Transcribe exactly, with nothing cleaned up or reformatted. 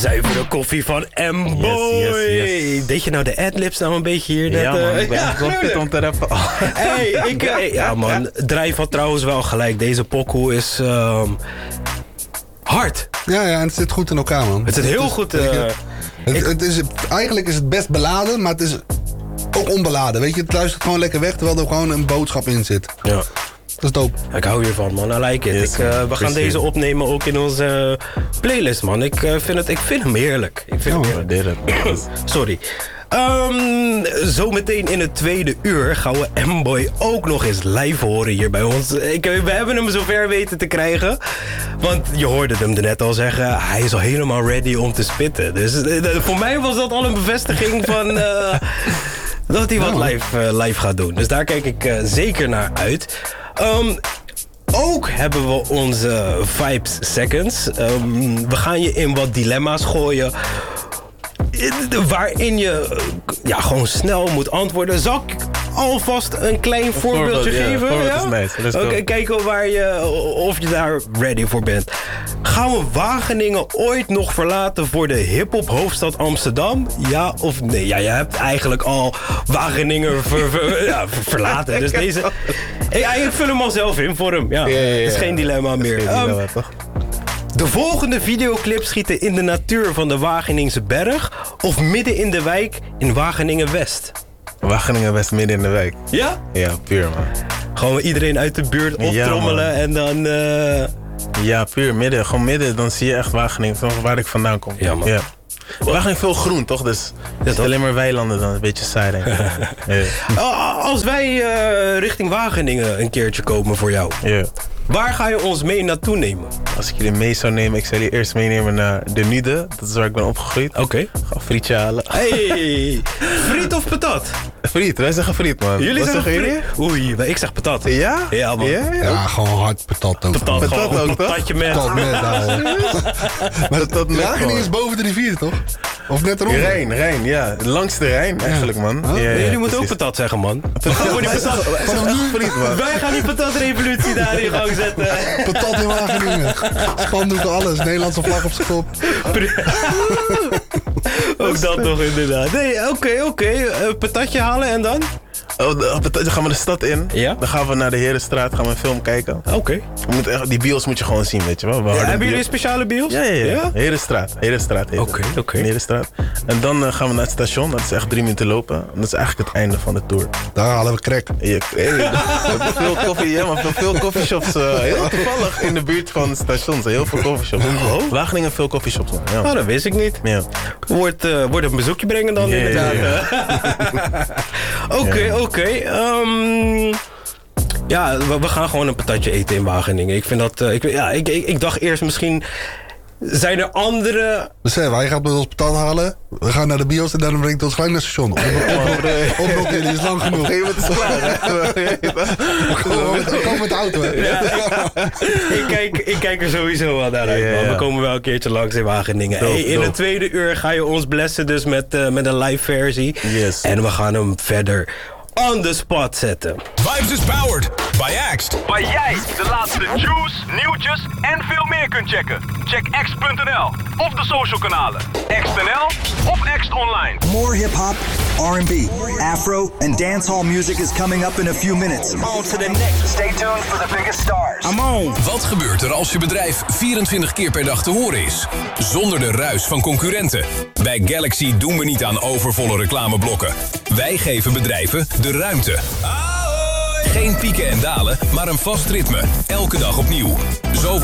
Zuivere koffie van M-Boy. Yes, yes, yes. Deed je nou de adlibs nou een beetje hier? Net, ja man, uh, ik ben echt ja, om te rappen. Hey, ik, uh, ja man, Drijf had trouwens wel gelijk. Deze pokoe is um, hard. Ja, ja, en het zit goed in elkaar, man. Het zit heel het is, goed. Uh, je, het, ik, het is, eigenlijk is het best beladen, maar het is ook onbeladen. Weet je, het luistert gewoon lekker weg, terwijl er gewoon een boodschap in zit. Ja. Dat is dope. Ik hou hiervan, man. I like it. Yes, ik, uh, we gaan precies. Deze opnemen ook in onze uh, playlist, man. Ik, uh, vind het, ik vind hem heerlijk. Ik vind ja, hem heerlijk. Sorry. Um, zometeen in het tweede uur gaan we M-Boy ook nog eens live horen hier bij ons. Ik, we hebben hem zover weten te krijgen. Want je hoorde hem net al zeggen, hij is al helemaal ready om te spitten. Dus uh, voor mij was dat al een bevestiging van... Uh, dat hij wat live, uh, live gaat doen. Dus daar kijk ik uh, zeker naar uit. Um, ook hebben we onze Vibes Seconds. Um, we gaan je in wat dilemma's gooien... waarin je ja, gewoon snel moet antwoorden. Zal ik alvast een klein voorbeeldje voorbeeld, geven? Ja, ja? is nice. Oké, okay, kijken waar je, of je daar ready voor bent. Gaan we Wageningen ooit nog verlaten voor de hiphop hoofdstad Amsterdam? Ja of nee? Ja, je hebt eigenlijk al Wageningen ver, ver, ja, verlaten. Dus deze... Ik, ik vul hem al zelf in voor hem. Ja, ja, ja, ja. Het is geen dilemma meer. Geen dilemma, um, toch? De volgende videoclip schieten in de natuur van de Wageningse berg... of midden in de wijk in Wageningen-West? Wageningen-West midden in de wijk. Ja? Ja, puur, man. Gewoon iedereen uit de buurt optrommelen ja, en dan... Uh... Ja, puur midden. Gewoon midden, dan zie je echt Wageningen, waar ik vandaan kom. Ja, man. Ja. Wageningen veel groen, toch? Dus het is alleen maar weilanden dan, een beetje saai, denk ik. Ja. Als wij uh, richting Wageningen een keertje komen voor jou... Ja. Waar ga je ons mee naartoe nemen? Als ik jullie mee zou nemen, ik zou jullie eerst meenemen naar de Nude. Dat is waar ik ben opgegroeid. Oké. Okay. Ga een frietje halen. Hey, friet of patat? Friet, wij zeggen friet, man. Jullie Wat zeggen jullie? Oei, ik zeg patat. Ja? Ja, man. Ja, ja. ja gewoon hard patat ook. Patat, patat gewoon, ook, toch? Patatje met. Patat met, ouwe. Maar patat met, Wageningen is boven de rivier, toch? Of net eronder? Rijn, Rijn, ja. Langs de Rijn, eigenlijk, man. Huh? Ja, ja, jullie ja, moeten ook patat zeggen, man. We gaan voor die patat. Friet, man. Wij gaan die patatrevolutie daar in gang zetten. Patat in Wageningen. Spandoek alles. Nederlandse vlag op zijn kop. Ook dat nog inderdaad. Nee, oké, okay, oké. Okay. Uh, patatje halen en dan? Oh, dan gaan we de stad in. Ja? Dan gaan we naar de Herenstraat, gaan we een film kijken. Oké. Okay. Die bios moet je gewoon zien, weet je wel. Ja, hebben jullie een speciale bios? Ja, ja, ja. ja? Herenstraat. Herenstraat heet Oké, oké. Okay. Herenstraat. En dan uh, gaan we naar het station. Dat is echt drie minuten lopen. Dat is eigenlijk het einde van de tour. Daar halen we crack. Ja, hey, we hebben veel koffie, ja, maar veel coffeeshops. Uh, heel toevallig in de buurt van het station. Heel veel coffeeshops. Oh. Wageningen veel coffeeshops. Ja. Oh, dat wist ik niet. Ja. Wordt, uh, wordt een bezoekje brengen dan yeah, inderdaad. Oké, oké. Um, ja, we, we gaan gewoon een patatje eten in Wageningen. Ik vind dat... Uh, ik, ja, ik, ik, ik dacht eerst misschien... Zijn er andere... Dus hij gaat met ons patat halen. We gaan naar de bios en dan brengt hij ons gelijk naar het station. Oproep jullie is lang genoeg. Geen wat is klaar, hè? Kom met de auto, hè? Ja. ik, kijk, ik kijk er sowieso wel naar uit, man. Ja, ja. We komen wel een keertje langs in Wageningen. Doop, hey, in het tweede uur ga je ons blessen dus met, uh, met een live versie. Yes. En we gaan hem verder on the spot zetten. Vibes is powered by Axt. Waar jij de laatste news, nieuwtjes en veel meer kunt checken. Check Axt punt n l of de social kanalen. Axt punt n l of Axt Online. More hip-hop, R and B, Afro and dancehall music is coming up in a few minutes. On to the next. Stay tuned for the biggest stars. I'm on. Wat gebeurt er als je bedrijf vierentwintig keer per dag te horen is? Zonder de ruis van concurrenten. Bij Galaxy doen we niet aan overvolle reclameblokken. Wij geven bedrijven de ruimte. Geen pieken en dalen, maar een vast ritme. Elke dag opnieuw. Zo